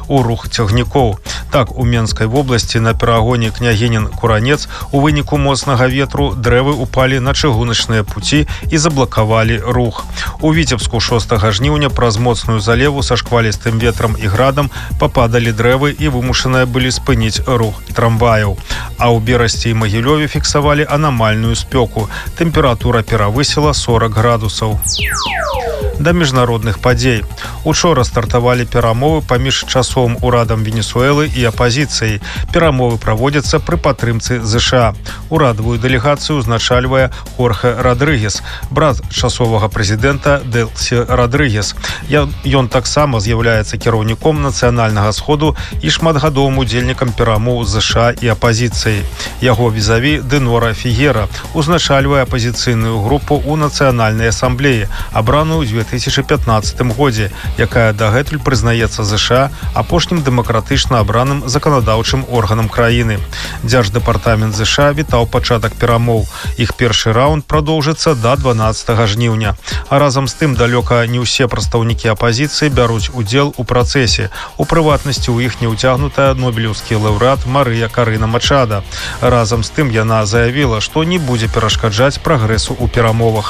у рух цягнікоў. Так, у Менскай вобласці на перагоне Княгінін-Куранец у выніку моцнага ветру дрэвы упалі на чыгуначныя пуці і заблакавалі рух. У Віцебску 6 жніўня праз моцную залеву са шквалістым ветрам і градам пападалі дрэвы і вымушаныя былі спыніць рух трамваяў. А ў Берасці і Магілёве фіксавалі анамальную спёку. Тэмпература перавысіла 40 градусаў. Да міжнародных падзей. Учора стартавалі перамовы паміж часовым урадам Венесуэлы і апазіцыяй. Перамовы праводзяцца пры падтрымцы ЗША. Урадавую дэлегацыю узначальвае Хорхе Родрыгес, брат часовага прэзідэнта Дэлсі Родрыгес. Ён таксама з'яўляецца кіраўніком нацыянальнага сходу і шматгадовым удзельнікам перамоў ЗША і апазіцыяй. Яго візаві Дэнора Фігера узначальвае апазіцыйную групу ў Нацыянальнай асамблеі, абраную ў 2015 годзе, якая дагэтуль прызнаецца ЗША апошнім дэмакратычна абраным заканадаўчым органам краіны. Дзярждэпартамент ЗША вітаў пачатак перамоў. Іх першы раунд продолжится до 12 жніўня. А разам з тым далёка не ўсе прадстаўнікі апазіцыі бяруць удзел у працэсе. У прыватнасці ў іх не ўцягнутая нобелеўскі лаўрэат Марыя Карына Мачада. Разам з тым яна заявіла, што не будзе перашкаджаць прагрэсу ў перамовах.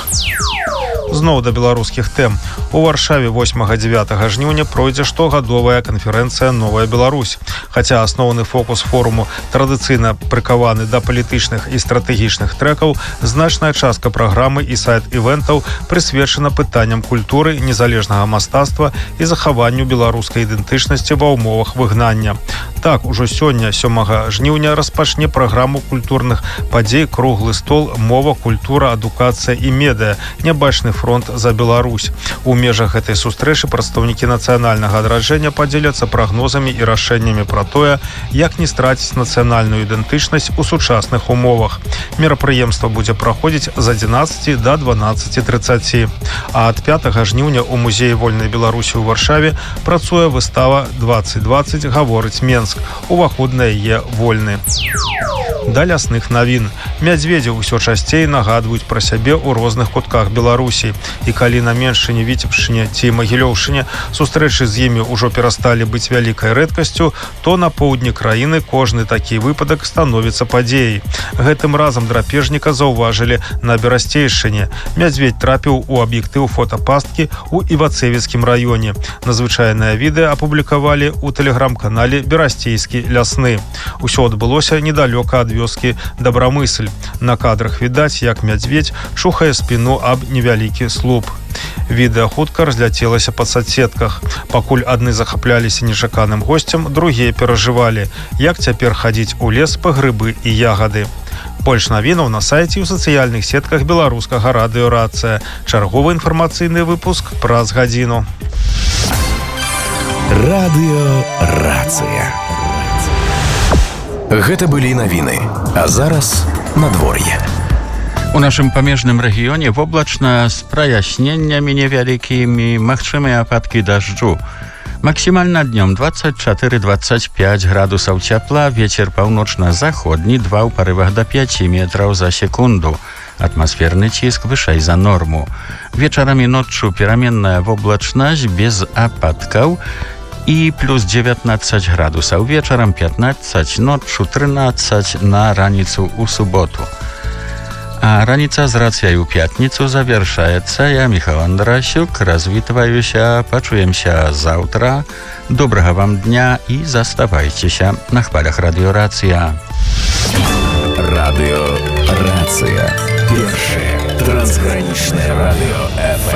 Зноў да беларускіх тэм. У Варшаве 8-9 жніўня пройдзе штогадовая канферэнцыя «Новая Беларусь». Хаця асноўны фокус форуму традыцыйна прыкаваны да палітычных і стратэгічных трэкаў, значная частка праграмы і сайт-івентаў прысвечана пытанням культуры, незалежнага мастацтва і захаванню беларускай ідэнтычнасці ва ўмовах выгнання. Так, ужо сёння, 7 жніўня, распачне праграму культурных падзей «Круглы стол. Мова, культура, адукацыя і медыа. Нябачны фронт за Беларусь». У межах гэтай сустрэчы прадстаўнікі нацыянальнага адраджэння падзеляцца прагнозамі і рашэннямі пра тое, як не страціць нацыянальную ідэнтычнасць у сучасных умовах. Мерапрыемства будзе праходзіць з 11 до 12:30. А ад 5 жніўня ў музеі вольнай Беларусі ў Варшаве працуе выстава «2020. Гаворыць Менск». Уваход на яе вольны. Да лясных навін. Мядзведзі ўсё часцей нагадваюць пра сябе ў розных кутках Беларусі. І калі на Меншчыне, Віцебшчыне ці Магілёўшчыне сустрэчы з імі ўжо перасталі быць вялікай рэдкасцю, то на поўдні краіны кожны такі выпадак становіцца падзеяй. Гэтым разам драпежніка заўважылі на Берасцейшчыне. Мядзведь трапіў у аб'ектыў фотапасткі ў Івацевіцкім раёне. Назвычайнае відэа апублікавалі ў тэлеграм-канале «Берасцейскі лясны». Усё адбылося недалёка ад вёскі Добрамысль. На кадрах відаць, як мядзведь чухае спіну аб невялікі слуп. Відэа хутка разляцелася па соцсетках. Пакуль адны захапляліся нечаканым госцем, другія перажывалі, як цяпер хадзіць у лес па грыбы і ягады. Больш навінаў на сайце і ў сацыяльных сетках беларускага радыё «Рацыя». Чарговы інфармацыйны выпуск праз гадзіну. Радыё «Рацыя». Гэта былі навіны. А зараз надвор'е. У нашым памежным рэгіёне воблачна з праясненнямі невялікімі, магчымыя ападкі дажджу. Максімальна днём 24-25 градусаў цяпла, вецер паўночна-заходні, 2 ў парывах да 5 метраў за секунду. Атмасферны ціск вышэй за норму. Вечарам і ноччу пераменная воблачнасць без ападкаў і плюс 19 градусаў. Вечарам 15, ноччу 13, на раніцу ў суботу. А раніца з рацыяй у пятніцу завяршаецца. Я, Міхал Андрасюк, развітваюся, пачуемся заўтра. Добрага вам дня і заставайцеся на хвалях радыё «Рацыя». Радыё «Рацыя». Першае трансгранічнае радыё FM.